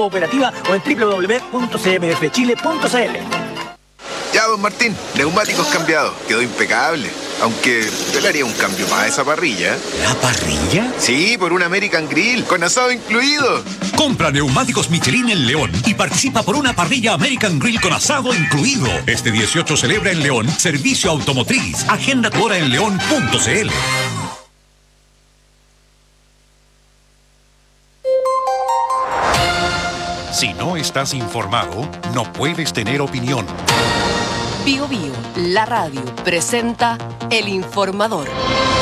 operativa o en www.cmfchile.cl. Ya, don Martín, neumáticos cambiados. Quedó impecable. Aunque yo le haría un cambio más a esa parrilla. ¿La parrilla? Sí, por un American Grill, con asado incluido. Compra neumáticos Michelin en León y participa por una parrilla American Grill con asado incluido. Este 18 celebra en León Servicio Automotriz. Agenda tu hora en león.cl. Si no estás informado, no puedes tener opinión. Bio Bio, la radio, presenta El Informador.